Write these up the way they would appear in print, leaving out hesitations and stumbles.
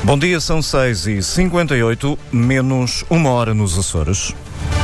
Bom dia, são 6h58, menos 1 hora nos Açores.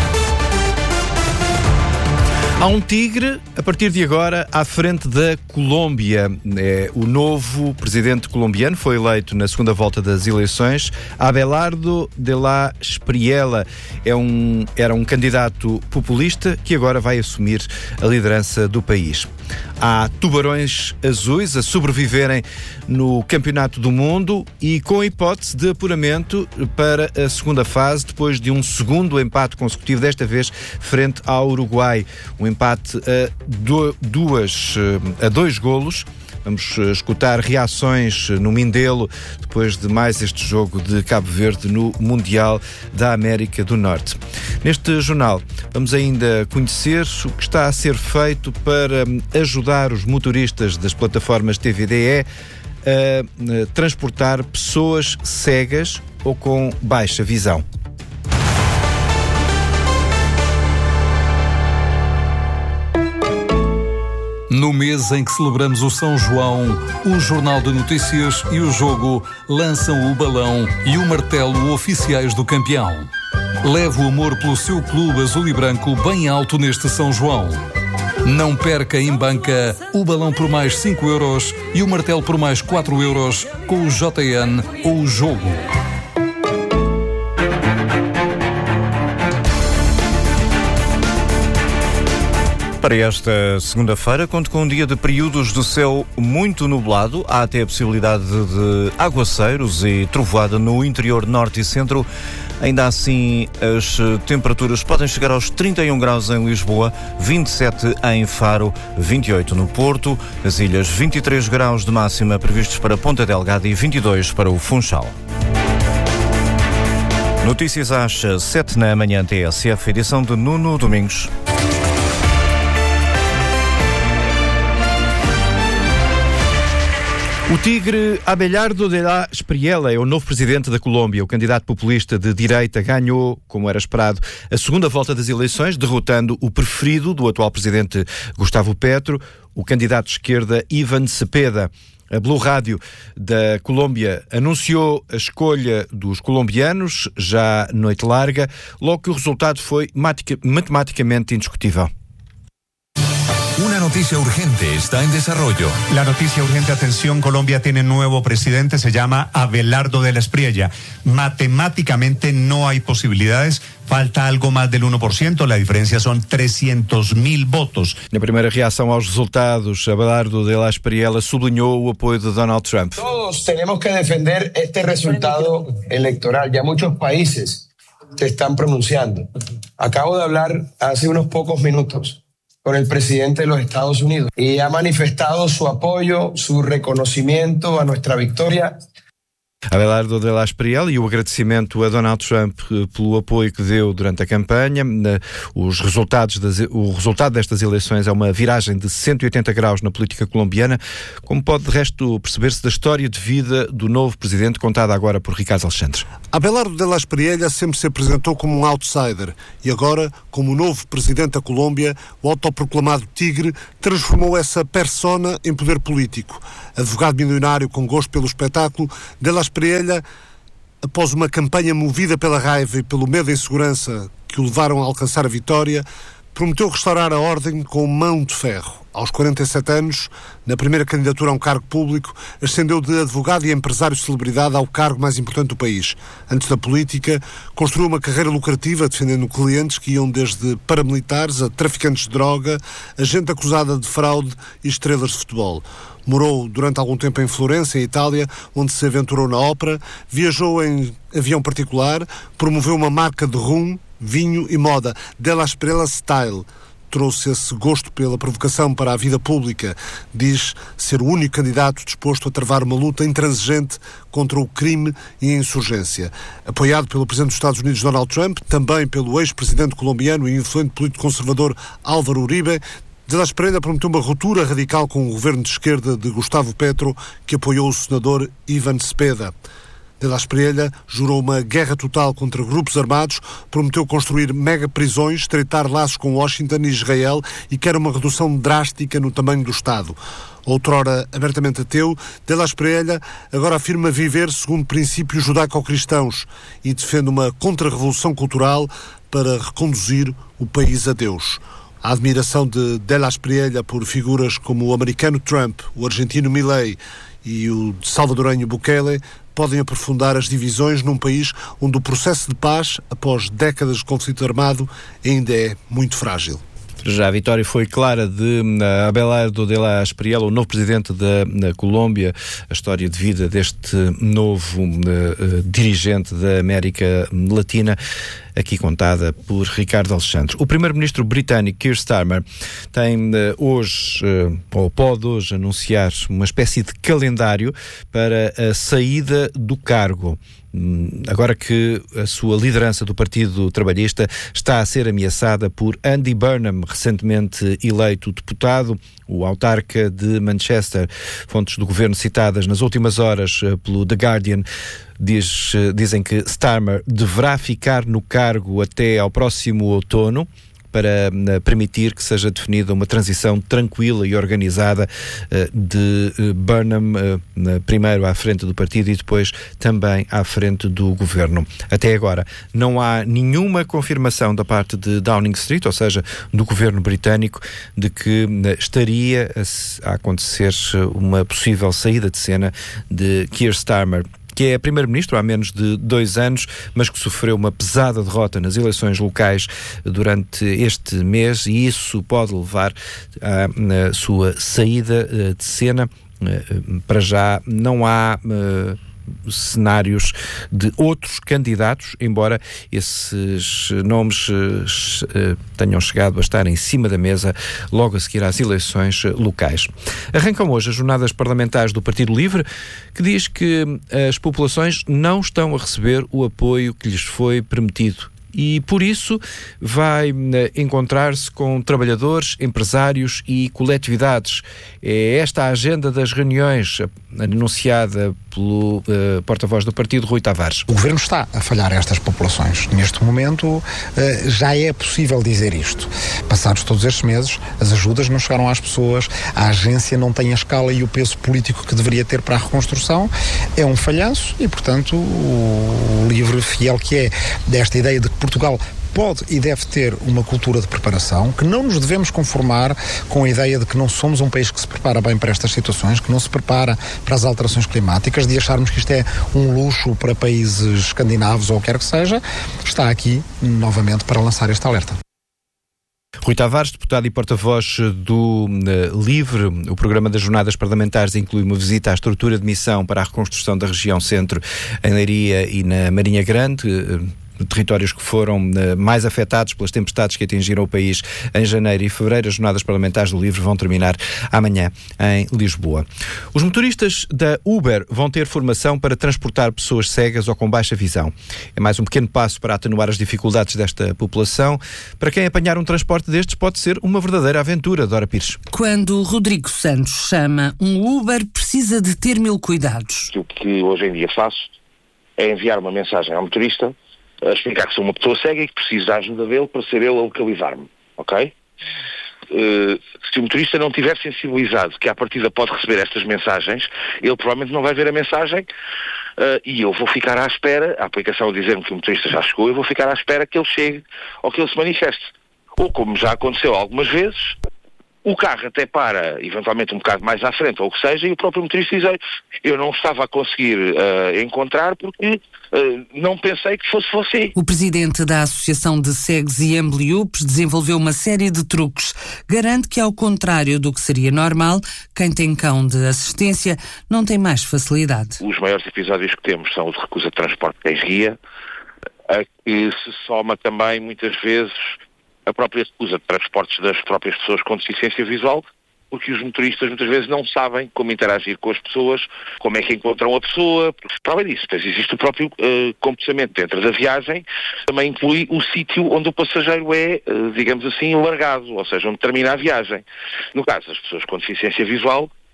Há um tigre, a partir de agora, à frente da Colômbia. O novo presidente colombiano foi eleito na segunda volta das eleições. Abelardo de la Espriella era um candidato populista que agora vai assumir a liderança do país. Há tubarões azuis a sobreviverem no Campeonato do Mundo e com a hipótese de apuramento para a segunda fase, depois de um segundo empate consecutivo, desta vez frente ao Uruguai. Um empate a 2 golos. Vamos escutar reações no Mindelo depois de mais este jogo de Cabo Verde no Mundial da América do Norte. Neste jornal vamos ainda conhecer o que está a ser feito para ajudar os motoristas das plataformas TVDE a transportar pessoas cegas ou com baixa visão. No mês em que celebramos o São João, o Jornal de Notícias e o Jogo lançam o balão e o martelo oficiais do campeão. Leve o amor pelo seu clube azul e branco bem alto neste São João. Não perca em banca o balão por mais 5 euros e o martelo por mais 4 euros com o JN ou o Jogo. Para esta segunda-feira, conto com um dia de períodos de céu muito nublado. Há até a possibilidade de aguaceiros e trovoada no interior norte e centro. Ainda assim, as temperaturas podem chegar aos 31 graus em Lisboa, 27 em Faro, 28 no Porto, nas ilhas 23 graus de máxima previstos para Ponta Delgada e 22 para o Funchal. Notícias às 7 na manhã TSF, edição de Nuno Domingos. O tigre Abelardo de la Espriella é o novo presidente da Colômbia. O candidato populista de direita ganhou, como era esperado, a segunda volta das eleições, derrotando o preferido do atual presidente Gustavo Petro, o candidato de esquerda Ivan Cepeda. A Blue Rádio da Colômbia anunciou a escolha dos colombianos já noite larga, logo que o resultado foi matematicamente indiscutível. Una noticia urgente está en desarrollo. La noticia urgente, atención, Colombia tiene nuevo presidente, se llama Abelardo de la Espriella. Matemáticamente no hay posibilidades, falta algo más del 1%, la diferencia son 300.000 votos. Na primeira reação aos resultados, Abelardo de la Espriella sublinhou o apoio de Donald Trump. Todos tenemos que defender este resultado electoral, ya muchos países se están pronunciando. Acabo de hablar hace unos pocos minutos con el presidente de los Estados Unidos y ha manifestado su apoyo, su reconocimiento a nuestra victoria. Abelardo de la Espriella e o agradecimento a Donald Trump pelo apoio que deu durante a campanha. O resultado destas eleições é uma viragem de 180 graus na política colombiana, como pode de resto perceber-se da história de vida do novo presidente, contada agora por Ricardo Alexandre. Abelardo de la Espriella sempre se apresentou como um outsider e agora, como novo presidente da Colômbia, o autoproclamado tigre transformou essa persona em poder político. Advogado milionário com gosto pelo espetáculo, de la Espriella, após uma campanha movida pela raiva e pelo medo e insegurança que o levaram a alcançar a vitória, prometeu restaurar a ordem com mão de ferro. Aos 47 anos, na primeira candidatura a um cargo público, ascendeu de advogado e empresário celebridade ao cargo mais importante do país. Antes da política, construiu uma carreira lucrativa defendendo clientes que iam desde paramilitares a traficantes de droga, a gente acusada de fraude e estrelas de futebol. Morou durante algum tempo em Florença, em Itália, onde se aventurou na ópera, viajou em avião particular, promoveu uma marca de rum, vinho e moda, de la Espriella Style. Trouxe esse gosto pela provocação para a vida pública. Diz ser o único candidato disposto a travar uma luta intransigente contra o crime e a insurgência. Apoiado pelo presidente dos Estados Unidos, Donald Trump, também pelo ex-presidente colombiano e influente político conservador Álvaro Uribe, de la Espriella prometeu uma ruptura radical com o governo de esquerda de Gustavo Petro, que apoiou o senador Ivan Cepeda. De La Espriella jurou uma guerra total contra grupos armados, prometeu construir mega-prisões, estreitar laços com Washington e Israel e quer uma redução drástica no tamanho do Estado. Outrora abertamente ateu, De La Espriella agora afirma viver segundo princípios judaico-cristãos e defende uma contra-revolução cultural para reconduzir o país a Deus. A admiração de La Espriella por figuras como o americano Trump, o argentino Milei e o salvadorenho Bukele podem aprofundar as divisões num país onde o processo de paz, após décadas de conflito armado, ainda é muito frágil. Já a vitória foi clara de Abelardo de la Espriella, o novo presidente da Colômbia. A história de vida deste novo dirigente da América Latina, aqui contada por Ricardo Alexandre. O primeiro-ministro britânico Keir Starmer tem hoje, ou pode hoje, anunciar uma espécie de calendário para a saída do cargo. Agora que a sua liderança do Partido Trabalhista está a ser ameaçada por Andy Burnham, recentemente eleito deputado, o autarca de Manchester. Fontes do governo citadas nas últimas horas pelo The Guardian dizem que Starmer deverá ficar no cargo até ao próximo outono, para permitir que seja definida uma transição tranquila e organizada de Burnham, primeiro à frente do partido e depois também à frente do governo. Até agora não há nenhuma confirmação da parte de Downing Street, ou seja, do governo britânico, de que estaria a acontecer uma possível saída de cena de Keir Starmer, que é primeiro-ministro há menos de 2 anos, mas que sofreu uma pesada derrota nas eleições locais durante este mês, e isso pode levar à sua saída de cena. Para já não há cenários de outros candidatos, embora esses nomes tenham chegado a estar em cima da mesa logo a seguir às eleições locais. Arrancam hoje as jornadas parlamentares do Partido Livre, que diz que as populações não estão a receber o apoio que lhes foi prometido. E, por isso, vai encontrar-se com trabalhadores, empresários e coletividades. É esta a agenda das reuniões anunciada pelo porta-voz do partido, Rui Tavares. O Governo está a falhar a estas populações. Neste momento já é possível dizer isto. Passados todos estes meses, as ajudas não chegaram às pessoas, a agência não tem a escala e o peso político que deveria ter para a reconstrução. É um falhanço e, portanto, o Livre, fiel que é desta ideia de que Portugal pode e deve ter uma cultura de preparação, que não nos devemos conformar com a ideia de que não somos um país que se prepara bem para estas situações, que não se prepara para as alterações climáticas, de acharmos que isto é um luxo para países escandinavos ou o que quer que seja, está aqui novamente para lançar este alerta. Rui Tavares, deputado e porta-voz do Livre. O programa das jornadas parlamentares inclui uma visita à estrutura de missão para a reconstrução da região centro em Leiria e na Marinha Grande, territórios que foram mais afetados pelas tempestades que atingiram o país em janeiro e fevereiro. As jornadas parlamentares do Livre vão terminar amanhã em Lisboa. Os motoristas da Uber vão ter formação para transportar pessoas cegas ou com baixa visão. É mais um pequeno passo para atenuar as dificuldades desta população. Para quem apanhar um transporte destes pode ser uma verdadeira aventura. Dora Pires. Quando Rodrigo Santos chama um Uber, precisa de ter 1000 cuidados. O que hoje em dia faço é enviar uma mensagem ao motorista a explicar que sou uma pessoa cega e que preciso da ajuda dele para ser ele a localizar-me, ok? Se o motorista não tiver sensibilizado que à partida pode receber estas mensagens, ele provavelmente não vai ver a mensagem e eu vou ficar à espera, a aplicação dizer-me que o motorista já chegou, eu vou ficar à espera que ele chegue ou que ele se manifeste. Ou, como já aconteceu algumas vezes, o carro até para, eventualmente, um bocado mais à frente, ou o que seja, e o próprio motorista diz: eu não estava a conseguir encontrar porque não pensei que fosse você. O presidente da Associação de Cegos e Ambliopes desenvolveu uma série de truques. Garante que, ao contrário do que seria normal, quem tem cão de assistência não tem mais facilidade. Os maiores episódios que temos são os de recusa de transporte de cães-guia, a que se soma também, muitas vezes, a própria recusa de transportes das próprias pessoas com deficiência visual, porque os motoristas muitas vezes não sabem como interagir com as pessoas, como é que encontram a pessoa. Para além disso, depois existe o próprio comportamento dentro da viagem, também inclui o sítio onde o passageiro é, digamos assim, largado, ou seja, onde termina a viagem. No caso das pessoas com deficiência visual,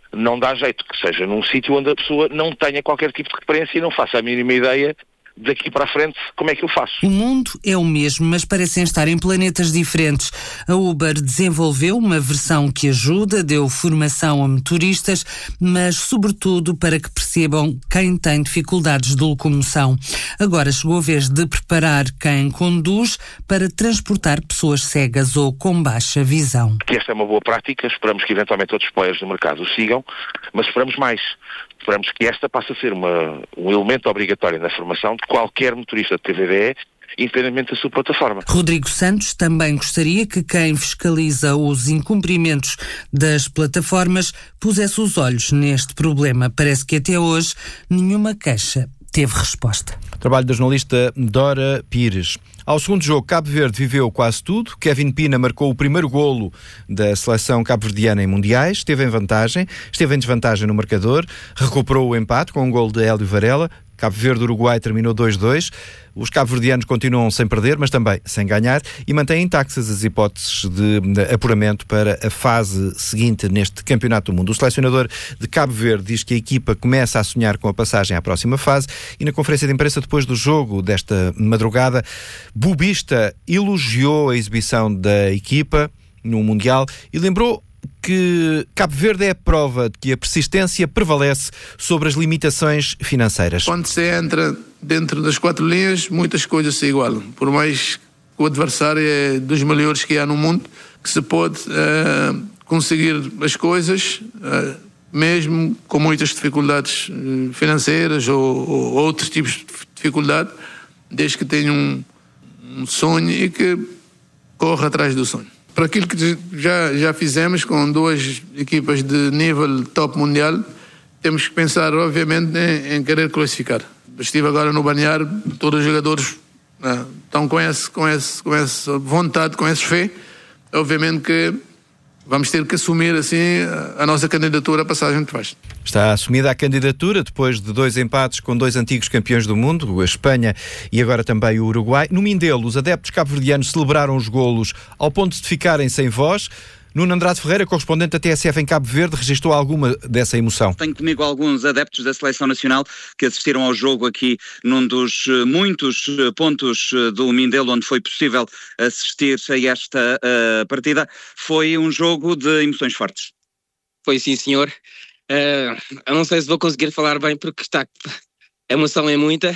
não dá jeito que seja num sítio onde a pessoa não tenha qualquer tipo de referência e não faça a mínima ideia daqui para a frente como é que eu faço. O mundo é o mesmo, mas parecem estar em planetas diferentes. A Uber desenvolveu uma versão que ajuda, deu formação a motoristas, mas sobretudo para que percebam quem tem dificuldades de locomoção. Agora chegou a vez de preparar quem conduz para transportar pessoas cegas ou com baixa visão. Que esta é uma boa prática, esperamos que eventualmente outros players do mercado o sigam, mas esperamos mais. Esperamos que esta passe a ser um elemento obrigatório na formação de qualquer motorista de TVDE, independentemente da sua plataforma. Rodrigo Santos também gostaria que quem fiscaliza os incumprimentos das plataformas pusesse os olhos neste problema. Parece que até hoje nenhuma queixa teve resposta. Trabalho da jornalista Dora Pires. Ao segundo jogo, Cabo Verde viveu quase tudo. Kevin Pina marcou o primeiro golo da seleção cabo-verdiana em mundiais. Esteve em desvantagem no marcador. Recuperou o empate com um golo de Hélio Varela. Cabo Verde-Uruguai terminou 2-2. Os cabo-verdianos continuam sem perder, mas também sem ganhar, e mantêm intactas as hipóteses de apuramento para a fase seguinte neste Campeonato do Mundo. O selecionador de Cabo Verde diz que a equipa começa a sonhar com a passagem à próxima fase, e na conferência de imprensa depois do jogo desta madrugada, Bubista elogiou a exibição da equipa no Mundial e lembrou que Cabo Verde é a prova de que a persistência prevalece sobre as limitações financeiras. Quando se entra dentro das 4 linhas, muitas coisas se igualam. Por mais que o adversário é dos melhores que há no mundo, que se pode conseguir as coisas, mesmo com muitas dificuldades financeiras ou outros tipos de dificuldade, desde que tenha um sonho e que corra atrás do sonho. Para aquilo que já fizemos com 2 equipas de nível top mundial, temos que pensar, obviamente, em querer classificar. Estive agora no balneário, todos os jogadores estão com essa vontade, com essa fé. Obviamente que vamos ter que assumir assim a nossa candidatura à passagem de fase. Está assumida a candidatura depois de 2 empates com 2 antigos campeões do mundo, a Espanha e agora também o Uruguai. No Mindelo, os adeptos cabo-verdianos celebraram os golos ao ponto de ficarem sem voz. Nuno Andrade Ferreira, correspondente da TSF em Cabo Verde, registrou alguma dessa emoção? Tenho comigo alguns adeptos da Seleção Nacional que assistiram ao jogo aqui num dos muitos pontos do Mindelo onde foi possível assistir a esta partida. Foi um jogo de emoções fortes. Foi sim, senhor. Eu não sei se vou conseguir falar bem porque a emoção é muita.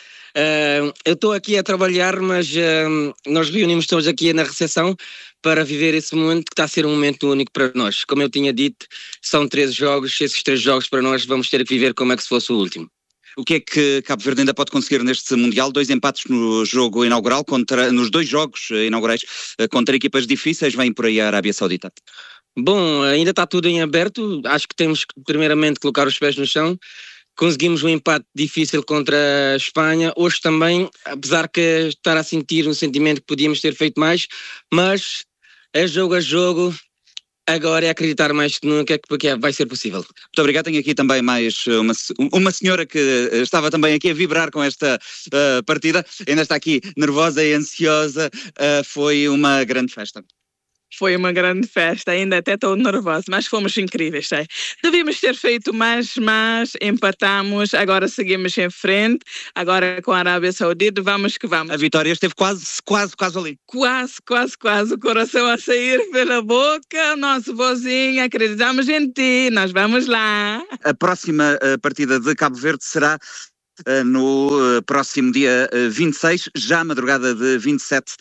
Eu estou aqui a trabalhar, mas nós reunimos todos aqui na recepção para viver esse momento que está a ser um momento único para nós. Como eu tinha dito, são 13 jogos, esses 3 jogos para nós vamos ter que viver como é que se fosse o último. O que é que Cabo Verde ainda pode conseguir neste Mundial? 2 empates no jogo inaugural, nos 2 jogos inaugurais contra equipas difíceis, vem por aí a Arábia Saudita. Bom, ainda está tudo em aberto, acho que temos que primeiramente colocar os pés no chão. Conseguimos um empate difícil contra a Espanha, hoje também, apesar que estar a sentir um sentimento que podíamos ter feito mais, mas é jogo a jogo, agora é acreditar mais que nunca que vai ser possível. Muito obrigado, tenho aqui também mais uma senhora que estava também aqui a vibrar com esta partida, ainda está aqui nervosa e ansiosa, foi uma grande festa. Foi uma grande festa, ainda até estou nervosa, mas fomos incríveis, sei. Devíamos ter feito mais, mas empatamos, agora seguimos em frente, agora com a Arábia Saudita, vamos que vamos. A vitória esteve quase ali. Quase, o coração a sair pela boca, nosso vozinho, acreditamos em ti, nós vamos lá. A próxima partida de Cabo Verde será no próximo dia 26, já madrugada de 27,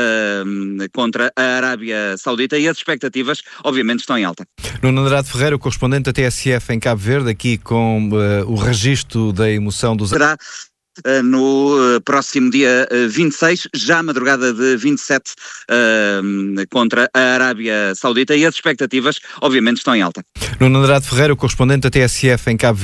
contra a Arábia Saudita, e as expectativas obviamente estão em alta. Nuno Andrade Ferreira, o correspondente da TSF em Cabo Verde, aqui com o registro da emoção dos... Será no próximo dia 26, já madrugada de 27, contra a Arábia Saudita, e as expectativas obviamente estão em alta. Nuno Andrade Ferreira, o correspondente da TSF em Cabo Verde.